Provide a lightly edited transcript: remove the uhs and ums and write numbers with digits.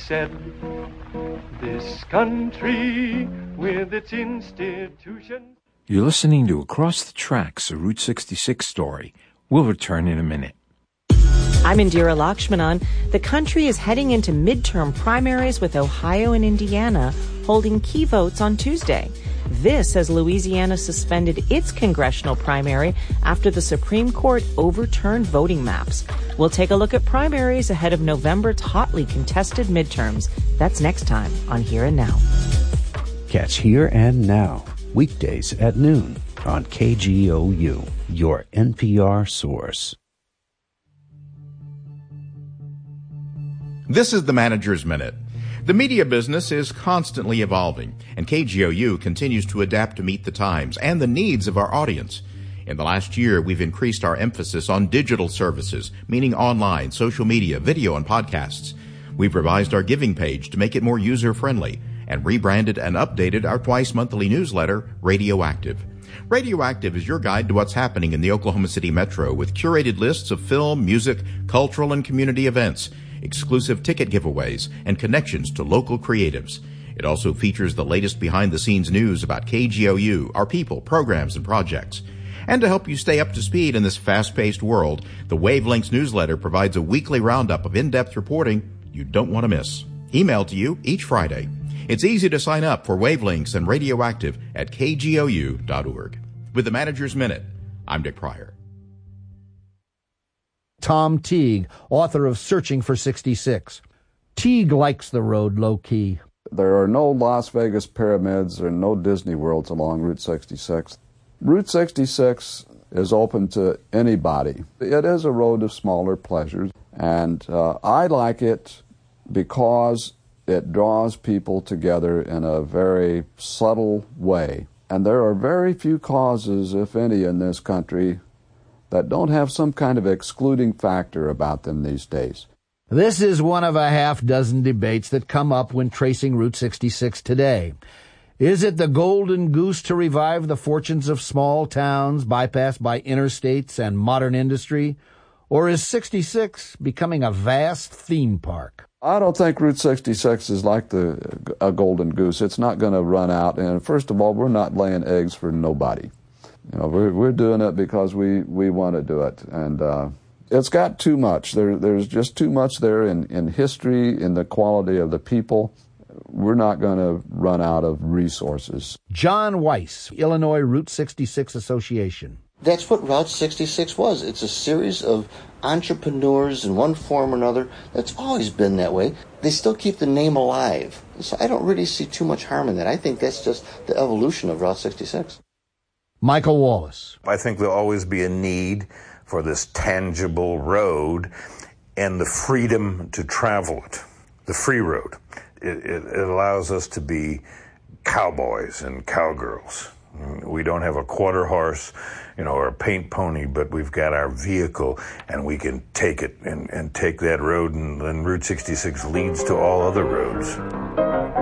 said, this country with its institutions. You're listening to Across the Tracks, a Route 66 story. We'll return in a minute. I'm Indira Lakshmanan. The country is heading into midterm primaries with Ohio and Indiana holding key votes on Tuesday. This as Louisiana suspended its congressional primary after the Supreme Court overturned voting maps. We'll take a look at primaries ahead of November's hotly contested midterms. That's next time on Here and Now. Catch Here and Now weekdays at noon on KGOU, your NPR source. This is the Manager's Minute. The media business is constantly evolving, and KGOU continues to adapt to meet the times and the needs of our audience. In the last year, we've increased our emphasis on digital services, meaning online, social media, video, and podcasts. We've revised our giving page to make it more user-friendly and rebranded and updated our twice-monthly newsletter, Radioactive. Radioactive is your guide to what's happening in the Oklahoma City Metro with curated lists of film, music, cultural, and community events, exclusive ticket giveaways, and connections to local creatives. It also features the latest behind-the-scenes news about KGOU, our people, programs, and projects. And to help you stay up to speed in this fast-paced world, the Wavelengths newsletter provides a weekly roundup of in-depth reporting you don't want to miss. Emailed to you each Friday. It's easy to sign up for Wavelengths and Radioactive at kgou.org. With the Manager's Minute, I'm Dick Pryor. Tom Teague, author of Searching for 66. Teague likes the road low-key. There are no Las Vegas pyramids or no Disney Worlds along Route 66. Route 66 is open to anybody. It is a road of smaller pleasures, and I like it because it draws people together in a very subtle way. And there are very few causes, if any, in this country that don't have some kind of excluding factor about them these days. This is one of a half-dozen debates that come up when tracing Route 66 today. Is it the golden goose to revive the fortunes of small towns bypassed by interstates and modern industry? Or is 66 becoming a vast theme park? I don't think Route 66 is like a golden goose. It's not going to run out. And first of all, we're not laying eggs for nobody. You know, we're doing it because we want to do it. And it's got too much. There's just too much there in history, in the quality of the people. We're not going to run out of resources. John Weiss, Illinois Route 66 Association. That's what Route 66 was. It's a series of entrepreneurs in one form or another. That's always been that way. They still keep the name alive. So I don't really see too much harm in that. I think that's just the evolution of Route 66. Michael Wallace. I think there'll always be a need for this tangible road and the freedom to travel it, the free road. It allows us to be cowboys and cowgirls. We don't have a quarter horse, or a paint pony, but we've got our vehicle and we can take it and take that road, and then Route 66 leads to all other roads.